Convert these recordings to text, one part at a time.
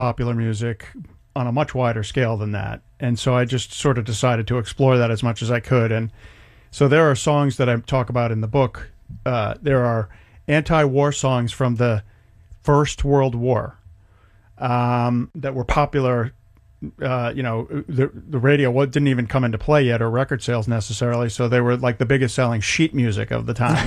popular music on a much wider scale than that. And so I just sort of decided to explore that as much as I could. And so there are songs that I talk about in the book. There are anti-war songs from the First World War that were popular. The radio didn't even come into play yet, or record sales necessarily, so they were like the biggest selling sheet music of the time.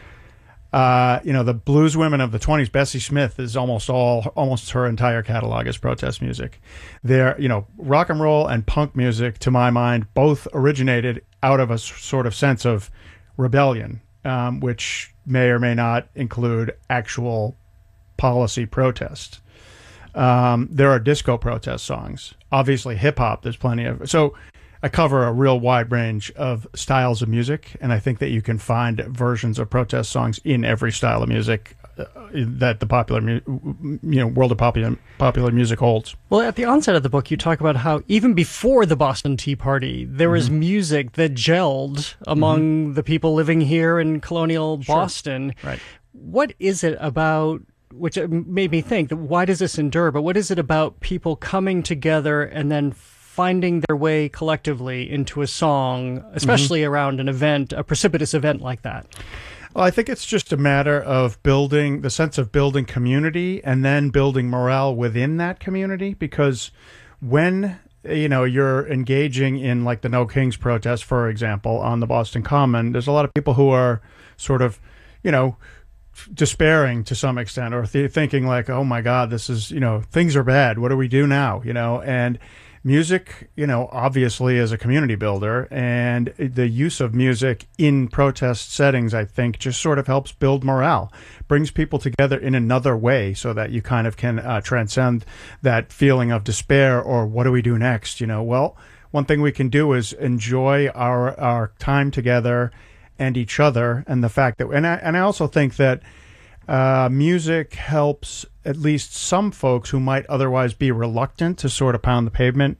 The blues women of the 20s, Bessie Smith is almost her entire catalog is protest music. Rock and roll and punk music, to my mind, both originated out of a sort of sense of rebellion, which may or may not include actual policy protest. There are disco protest songs. Obviously, hip-hop, there's plenty of. So I cover a real wide range of styles of music, and I think that you can find versions of protest songs in every style of music that the popular world of popular music holds. Well, at the onset of the book, you talk about how even before the Boston Tea Party, there was music that gelled among the people living here in colonial Boston. Right. What is it about, which made me think, that why does this endure, but what is it about people coming together and then finding their way collectively into a song, especially around an event, a precipitous event like that? Well, I think it's just a matter of building the sense of building community and then building morale within that community, because when you're engaging in like the No Kings protest, for example, on the Boston Common, there's a lot of people who are sort of, despairing to some extent, or thinking like, oh my God, this is, things are bad. What do we do now? And music, obviously is a community builder, and the use of music in protest settings, I think, just sort of helps build morale, brings people together in another way so that you kind of can transcend that feeling of despair or what do we do next? Well, one thing we can do is enjoy our time together and each other, and the fact that, and I also think that music helps at least some folks who might otherwise be reluctant to sort of pound the pavement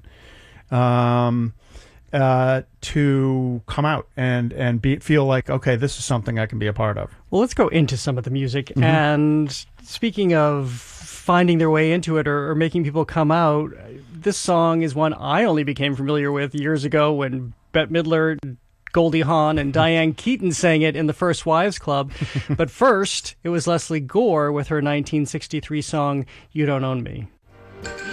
to come out and feel like, okay, this is something I can be a part of. Well, let's go into some of the music. And speaking of finding their way into it or making people come out, this song is one I only became familiar with years ago when Bette Midler, Goldie Hawn, and Diane Keaton sang it in the First Wives Club. But first, it was Leslie Gore with her 1963 song, You Don't Own Me.